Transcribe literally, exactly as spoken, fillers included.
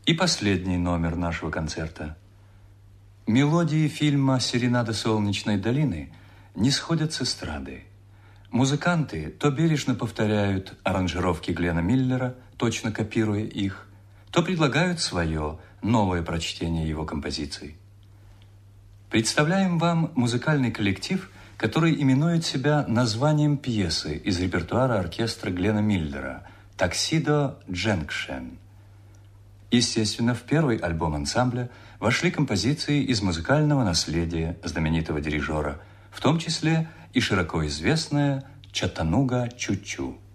И последний номер нашего концерта. Мелодии фильма «Серенада солнечной долины» не сходят с эстрады. Музыканты то бережно повторяют аранжировки Глена Миллера, точно копируя их, то предлагают свое, новое прочтение его композиций. Представляем вам музыкальный коллектив, который именует себя названием пьесы из репертуара оркестра Глена Миллера «Таксидо Дженкшен». Естественно, в первый альбом ансамбля вошли композиции из музыкального наследия знаменитого дирижера, в том числе и широко известная «Чаттануга Чу-Чу».